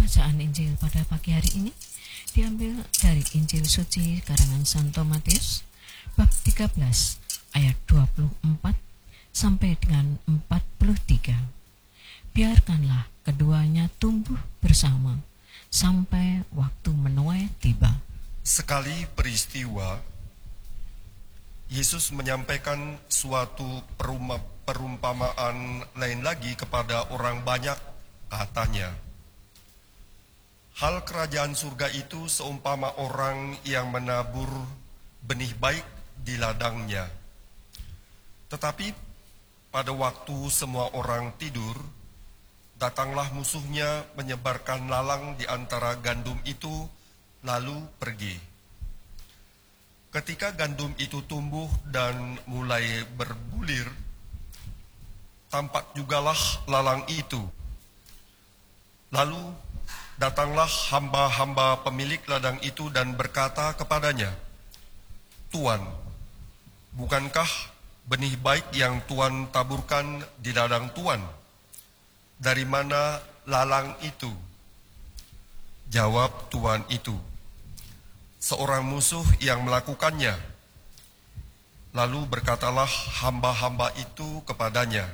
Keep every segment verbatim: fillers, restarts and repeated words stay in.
Bacaan Injil pada pagi hari ini diambil dari Injil suci karangan Santo Matius bab tiga belas ayat dua puluh empat sampai dengan empat puluh tiga. Biarkanlah keduanya tumbuh bersama sampai waktu menuai tiba. Sekali peristiwa, Yesus menyampaikan suatu perumpamaan lain lagi kepada orang banyak, katanya, hal kerajaan surga itu seumpama orang yang menabur benih baik di ladangnya. Tetapi pada waktu semua orang tidur, datanglah musuhnya menyebarkan lalang di antara gandum itu, lalu pergi. Ketika gandum itu tumbuh dan mulai berbulir, tampak jugalah lalang itu. Lalu datanglah hamba-hamba pemilik ladang itu dan berkata kepadanya, Tuan, bukankah benih baik yang Tuan taburkan di ladang Tuan? Dari mana lalang itu? Jawab Tuan itu, seorang musuh yang melakukannya. Lalu berkatalah hamba-hamba itu kepadanya,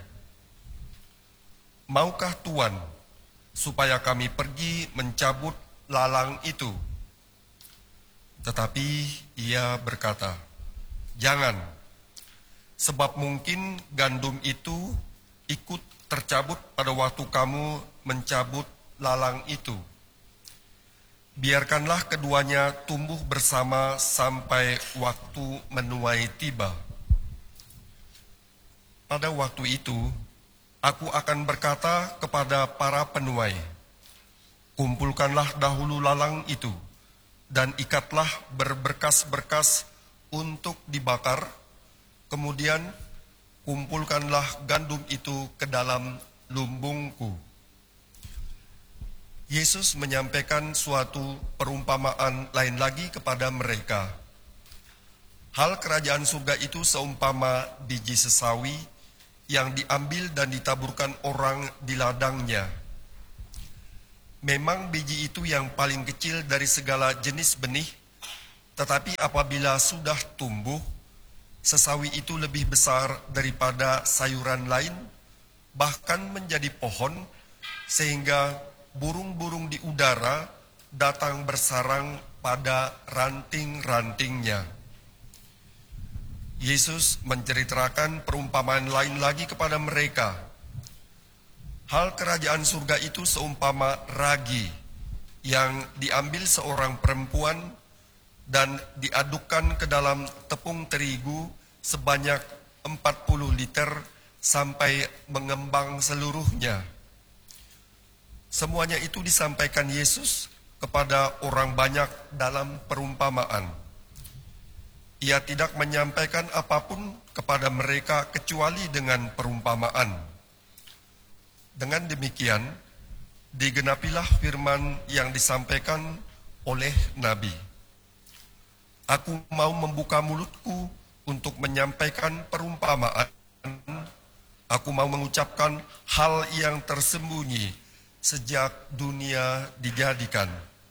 maukah Tuan supaya kami pergi mencabut lalang itu? Tetapi ia berkata, jangan, sebab mungkin gandum itu ikut tercabut pada waktu kamu mencabut lalang itu. Biarkanlah keduanya tumbuh bersama sampai waktu menuai tiba. Pada waktu itu, aku akan berkata kepada para penuai, kumpulkanlah dahulu lalang itu, dan ikatlah berberkas-berkas untuk dibakar, kemudian kumpulkanlah gandum itu ke dalam lumbungku. Yesus menyampaikan suatu perumpamaan lain lagi kepada mereka. Hal kerajaan surga itu seumpama biji sesawi yang diambil dan ditaburkan orang di ladangnya. Memang biji itu yang paling kecil dari segala jenis benih, tetapi apabila sudah tumbuh, sesawi itu lebih besar daripada sayuran lain, bahkan menjadi pohon, sehingga burung-burung di udara datang bersarang pada ranting-rantingnya. Yesus menceritakan perumpamaan lain lagi kepada mereka. Hal kerajaan surga itu seumpama ragi yang diambil seorang perempuan dan diadukkan ke dalam tepung terigu sebanyak empat puluh liter sampai mengembang seluruhnya. Semuanya itu disampaikan Yesus kepada orang banyak dalam perumpamaan. Ia tidak menyampaikan apapun kepada mereka kecuali dengan perumpamaan. Dengan demikian, digenapilah firman yang disampaikan oleh Nabi. Aku mau membuka mulutku untuk menyampaikan perumpamaan. Aku mau mengucapkan hal yang tersembunyi sejak dunia dijadikan.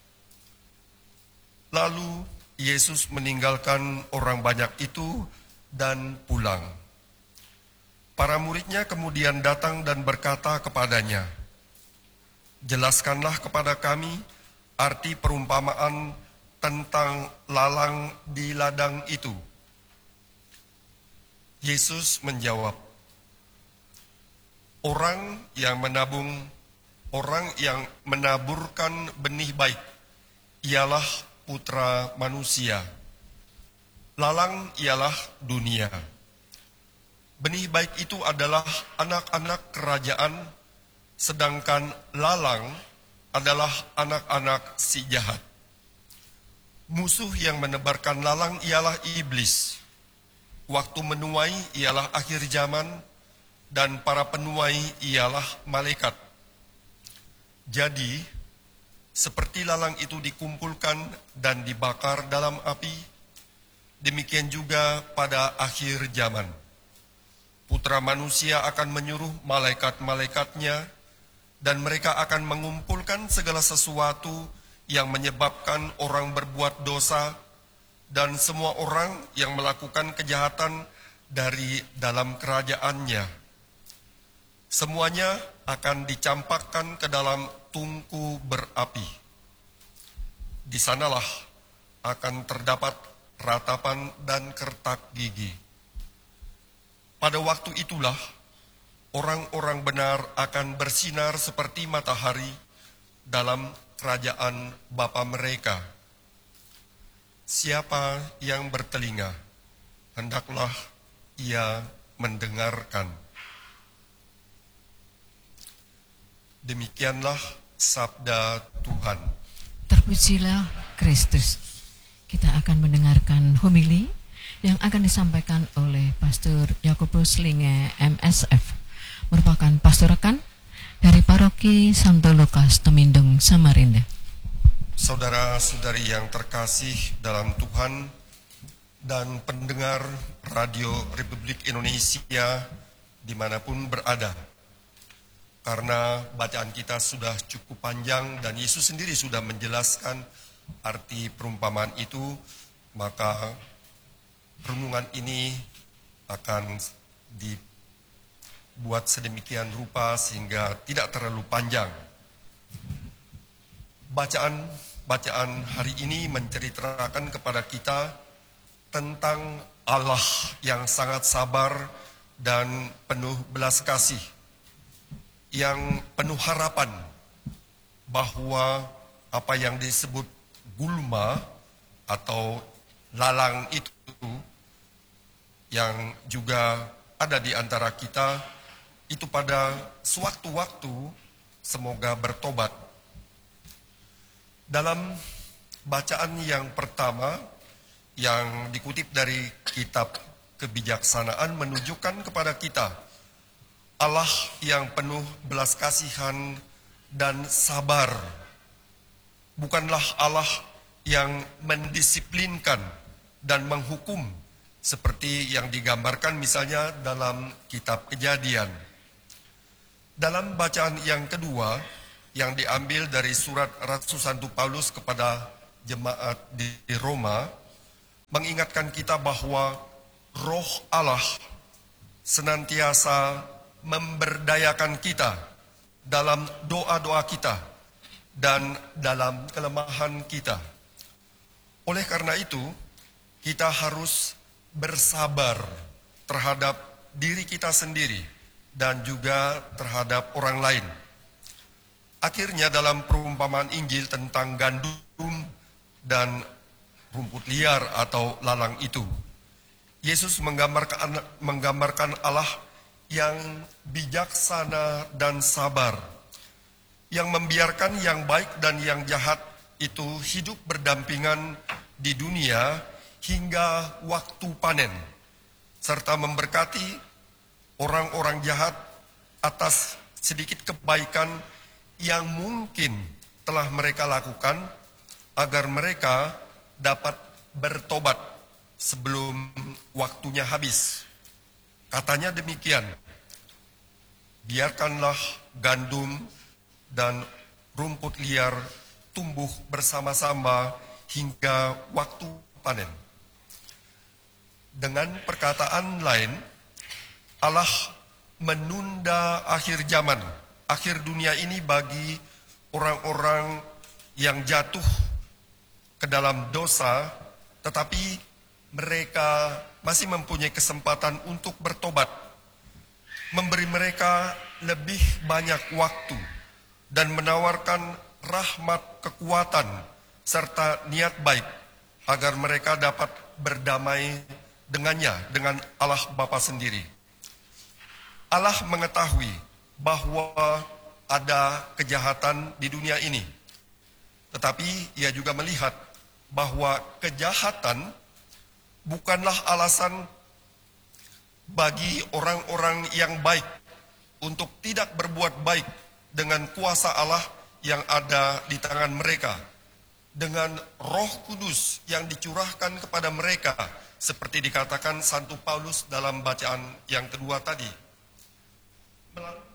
Lalu Yesus meninggalkan orang banyak itu dan pulang. Para muridnya kemudian datang dan berkata kepadanya, jelaskanlah kepada kami arti perumpamaan tentang lalang di ladang itu. Yesus menjawab, orang yang menabung Orang yang menaburkan benih baik ialah putra manusia. Lalang ialah dunia. Benih baik itu adalah anak-anak kerajaan, sedangkan lalang adalah anak-anak si jahat. Musuh yang menebarkan lalang ialah iblis. Waktu menuai ialah akhir zaman, dan para penuai ialah malaikat. Jadi, seperti lalang itu dikumpulkan dan dibakar dalam api, demikian juga pada akhir zaman. Putra manusia akan menyuruh malaikat-malaikatnya dan mereka akan mengumpulkan segala sesuatu yang menyebabkan orang berbuat dosa dan semua orang yang melakukan kejahatan dari dalam kerajaannya. Semuanya akan dicampakkan ke dalam tungku berapi. Di sanalah akan terdapat ratapan dan kertak gigi. Pada waktu itulah orang-orang benar akan bersinar seperti matahari dalam kerajaan Bapa mereka. Siapa yang bertelinga, hendaklah ia mendengarkan. Demikianlah sabda Tuhan. Terpujilah Kristus. Kita akan mendengarkan homili yang akan disampaikan oleh Pastor Yakobus Linge M S F, merupakan pastor rekan dari Paroki Santo Lukas Temindung, Samarinda. Saudara-saudari yang terkasih dalam Tuhan dan pendengar Radio Republik Indonesia dimanapun berada, karena bacaan kita sudah cukup panjang dan Yesus sendiri sudah menjelaskan arti perumpamaan itu, maka renungan ini akan dibuat sedemikian rupa sehingga tidak terlalu panjang. Bacaan bacaan hari ini menceritakan kepada kita tentang Allah yang sangat sabar dan penuh belas kasih, yang penuh harapan bahwa apa yang disebut gulma atau lalang itu yang juga ada di antara kita itu pada sewaktu-waktu semoga bertobat. Dalam bacaan yang pertama yang dikutip dari kitab Kebijaksanaan menunjukkan kepada kita Allah yang penuh belas kasihan dan sabar. Bukanlah Allah yang mendisiplinkan dan menghukum seperti yang digambarkan misalnya dalam kitab Kejadian. Dalam bacaan yang kedua yang diambil dari surat Rasul Santo Paulus kepada jemaat di Roma, mengingatkan kita bahwa Roh Allah senantiasa memberdayakan kita dalam doa-doa kita dan dalam kelemahan kita. Oleh karena itu, kita harus bersabar terhadap diri kita sendiri dan juga terhadap orang lain. Akhirnya dalam perumpamaan Injil tentang gandum dan rumput liar atau lalang itu, Yesus menggambarkan, menggambarkan Allah yang bijaksana dan sabar, yang membiarkan yang baik dan yang jahat itu hidup berdampingan di dunia hingga waktu panen, serta memberkati orang-orang jahat atas sedikit kebaikan yang mungkin telah mereka lakukan agar mereka dapat bertobat sebelum waktunya habis. Katanya demikian, biarkanlah gandum dan rumput liar tumbuh bersama-sama hingga waktu panen. Dengan perkataan lain, Allah menunda akhir zaman, akhir dunia ini bagi orang-orang yang jatuh ke dalam dosa, tetapi mereka masih mempunyai kesempatan untuk bertobat, memberi mereka lebih banyak waktu, dan menawarkan rahmat, kekuatan, serta niat baik, agar mereka dapat berdamai dengannya, dengan Allah Bapa sendiri. Allah mengetahui bahwa ada kejahatan di dunia ini, tetapi ia juga melihat bahwa kejahatan bukanlah alasan bagi orang-orang yang baik untuk tidak berbuat baik dengan kuasa Allah yang ada di tangan mereka, dengan Roh Kudus yang dicurahkan kepada mereka, seperti dikatakan Santo Paulus dalam bacaan yang kedua tadi.